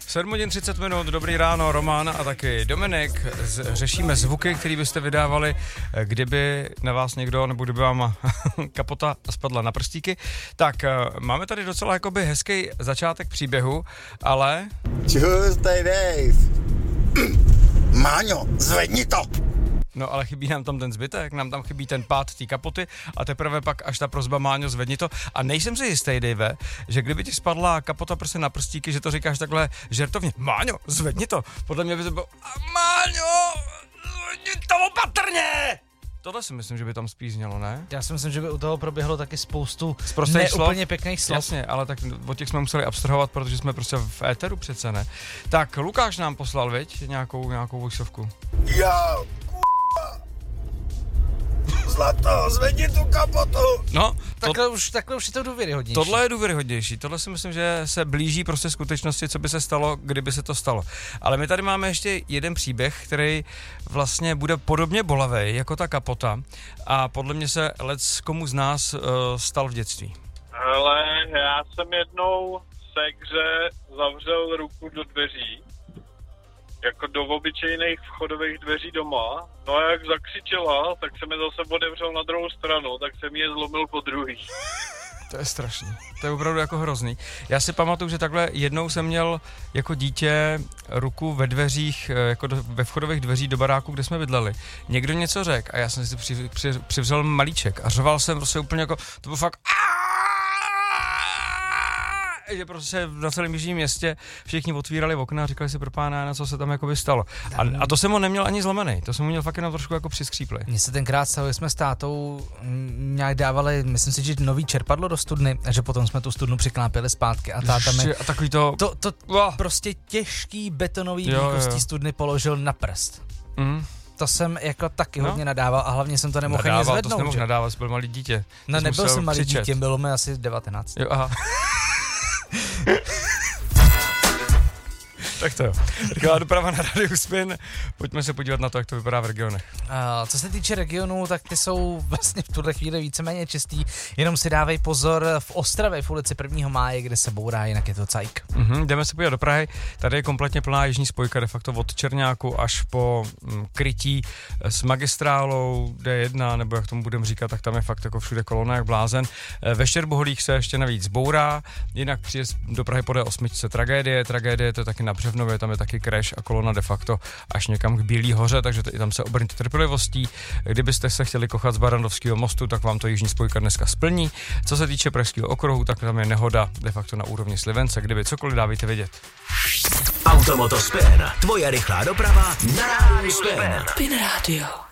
7 hodin 30 minut, dobrý ráno, Roman a taky Dominik. Řešíme zvuky, které byste vydávali, kdyby na vás někdo, nebo kdyby vám kapota spadla na prstíky. Tak, máme tady docela jakoby hezký začátek příběhu, ale... Tuesday Dave. Máňo, zvedni to! No ale chybí nám tam ten zbytek, nám tam chybí ten pád té kapoty a teprve pak až ta prosba Máňo, zvedni to. A nejsem si jistý, Dave, že kdyby ti spadla kapota prostě na prstíky, že to říkáš takhle žertovně, Máňo, zvedni to. Podle mě by to bylo, Máňo, zvedni to opatrně! Tohle si myslím, že by tam spíš znělo, ne? Já si myslím, že by u toho proběhlo taky spoustu neúplně pěkných slov. Jasně, ale tak od těch jsme museli abstrahovat, protože jsme prostě v éteru přece, ne? Tak Lukáš nám poslal, viď, nějakou vojsovku. Jo, Zlato, zvedni tu kapotu! No, takhle už je to důvěryhodnější. Tohle je důvěryhodnější, tohle si myslím, že se blíží prostě skutečnosti, co by se stalo, kdyby se to stalo. Ale my tady máme ještě jeden příběh, který vlastně bude podobně bolavej jako ta kapota a podle mě se komu z nás stal v dětství. Ale já jsem jednou segře zavřel ruku do dveří, jako do obyčejných vchodových dveří doma. No a jak zakřičela, tak se mi zase otevřel na druhou stranu, tak jsem je zlomil po druhý. To je strašný, to je opravdu jako hrozný. Já si pamatuju, že takhle jednou jsem měl jako dítě ruku ve dveřích, jako ve vchodových dveří do baráku, kde jsme bydleli. Někdo něco řekl a já jsem si přivzal malíček a řoval jsem prostě úplně jako, to bylo fakt že prostě na celém jižním městě všichni otvírali okna a říkali si pro pána, na co se tam jakoby stalo. A to jsem ho neměl ani zlomený, to jsem mu měl fakt jenom trošku jako přiskříplý. Mně se tenkrát stalo, že jsme s tátou nějak dávali, myslím si, že nový čerpadlo do studny a že potom jsme tu studnu přiklápěli zpátky a táta mi a takový to prostě těžký betonový výkostí studny položil na prst. To jsem jako taky hodně nadával a hlavně jsem to nemohl ani zvednout. To jsi nemohl nadávat, jsi byl malý dítě. No nebyl jsem malý dítě, bylo mi asi 19. Jo, aha. Tak to jo. Rychlá doprava na Rádiu Spin. Pojďme se podívat na to, jak to vypadá v regionech. Co se týče regionů, tak ty jsou vlastně v tuhle chvíli víceméně čistý. Jenom si dávej pozor v Ostravě v ulici 1. máje, kde se bourá, jinak je to cajk. Jdeme se podívat do Prahy. Tady je kompletně plná jižní spojka, de facto od Černáku až po Krytí s magistrálou D1, nebo jak tomu budeme říkat, tak tam je fakt jako všude kolona jak blázen. Ve Štěrboholích se ještě navíc bourá, jinak příjezd do Prahy po D8 tragédie, to je taky na Břevnově, tam je taky crash a kolona de facto až někam k Bílý hoře, takže tam se obrňte trpělivostí. Kdybyste se chtěli kochat z Barrandovského mostu, tak vám to jižní spojka dneska splní. Co se týče Pražského okruhu, tak tam je nehoda de facto na úrovni Slivence, kdyby cokoliv dávejte vědět. Automoto Spin, tvoje rychlá doprava na Rádiu Spin. Spin Radio.